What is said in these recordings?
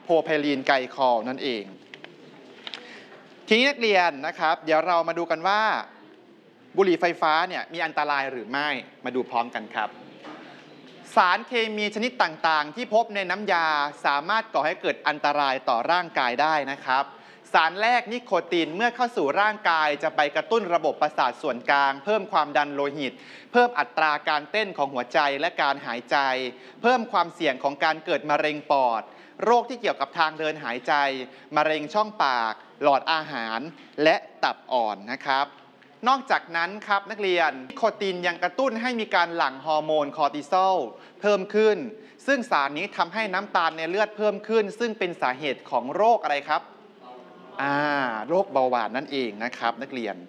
โพรไพลีนไกลคอลนั่นเองทีนี้นักเรียนนะครับเดี๋ยวเรามาดูกันว่าบุหรี่ไฟฟ้าเนี่ยมีอันตรายหรือไม่มาดูพร้อมกันครับสารเคมีชนิดต่างๆที่พบในน้ำยาสามารถก่อให้เกิดอันตรายต่อร่างกายได้นะครับสารแรกนิโคตินเมื่อเข้าสู่ร่างกายจะไปกระตุ้นระบบประสาทส่วนกลางเพิ่มความดันโลหิตเพิ่มอัตราการเต้นของหัวใจและการหายใจเพิ่มความเสี่ยงของการเกิดมะเร็งปอดโรคที่เกี่ยวกับทางเดินหายใจมะเร็งช่องปากหลอดอาหารและตับอ่อนนะครับนอกจากนั้นครับนักเรียนนิโคตินยังกระตุ้นให้มีการหลั่งฮอร์โมนคอร์ติซอลเพิ่มขึ้นซึ่งสารนี้ทำให้น้ำตาลในเลือดเพิ่มขึ้นซึ่งเป็นสาเหตุของโรคอะไรครับโรคเบาหวานนั่นเองนะครับนักเรียน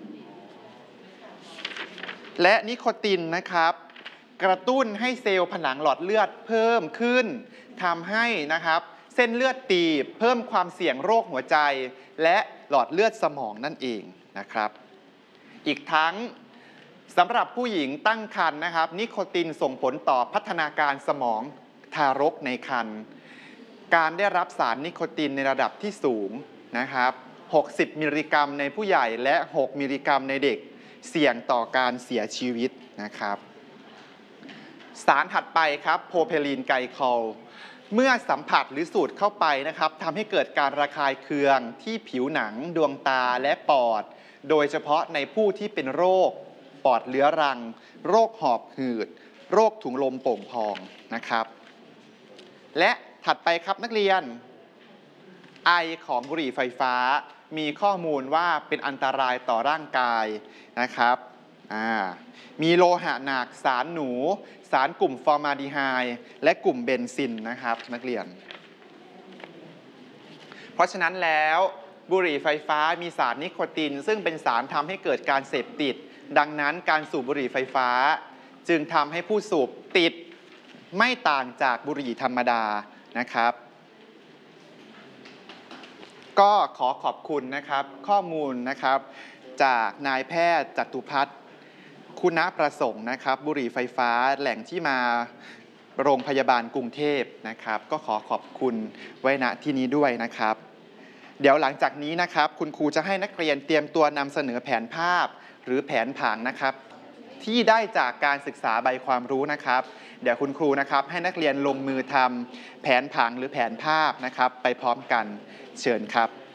และนิโคตินนะครับกระตุ้นให้เซลล์ผนังหลอดเลือดเพิ่มขึ้นทำให้นะครับเส้นเลือดตีบเพิ่มความเสี่ยงโรคหัวใจและหลอดเลือดสมองนั่นเองนะครับอีกทั้งสำหรับผู้หญิงตั้งครรภ์นะครับนิโคตินส่งผลต่อพัฒนาการสมองทารกในครรภ์การได้รับสารนิโคตินในระดับที่สูงนะครับ60 มิลลิกรัมในผู้ใหญ่และ6 มิลลิกรัมในเด็กเสี่ยงต่อการเสียชีวิตนะครับสารถัดไปครับโพรไพลีนไกลคอลเมื่อสัมผัสหรือสูดเข้าไปนะครับทำให้เกิดการระคายเคืองที่ผิวหนังดวงตาและปอดโดยเฉพาะในผู้ที่เป็นโรคปอดเรื้อรังโรคหอบหืดโรคถุงลมโป่งพองนะครับและถัดไปครับนักเรียนไอของบุหรี่ไฟฟ้ามีข้อมูลว่าเป็นอันตรายต่อร่างกายนะครับมีโลหะหนักสารหนูสารกลุ่มฟอร์มาลดีไฮด์และกลุ่มเบนซินนะครับนักเรียนเพราะฉะนั้นแล้วบุหรี่ไฟฟ้ามีสารนิโคตินซึ่งเป็นสารทำให้เกิดการเสพติดดังนั้นการสูบบุหรี่ไฟฟ้าจึงทำให้ผู้สูบติดไม่ต่างจากบุหรี่ธรรมดานะครับก็ขอขอบคุณนะครับข้อมูลนะครับจากนายแพทย์จตุพัฒน์คุณประสงค์นะครับบุหรี่ไฟฟ้าแหล่งที่มาโรงพยาบาลกรุงเทพนะครับก็ขอขอบคุณไว้ณที่นี้ด้วยนะครับเดี๋ยวหลังจากนี้นะครับคุณครูจะให้นักเรียนเตรียมตัวนำเสนอแผนภาพหรือแผนผังนะครับที่ได้จากการศึกษาใบความรู้นะครับเดี๋ยวคุณครูนะครับให้นักเรียนลงมือทำแผนผังหรือแผนภาพนะครับไปพร้อมกันเชิญครับ